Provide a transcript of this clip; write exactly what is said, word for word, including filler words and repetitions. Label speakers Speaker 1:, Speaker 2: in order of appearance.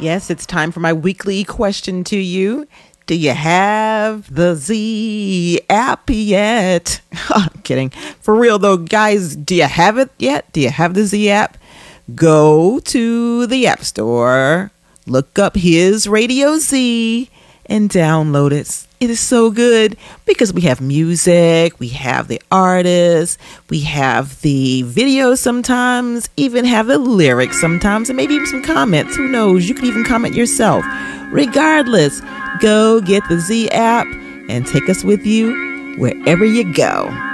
Speaker 1: Yes, it's time for my weekly question to you. Do you have the Z app yet? I'm kidding. For real though, guys, do you have it yet? Do you have the Z app? Go to the App Store, look up His Radio Z, and download it. It is so good because we have music, we have the artists, we have the videos sometimes, even have the lyrics sometimes, and maybe even some comments. Who knows? You can even comment yourself. Regardless, go get the Z app and take us with you wherever you go.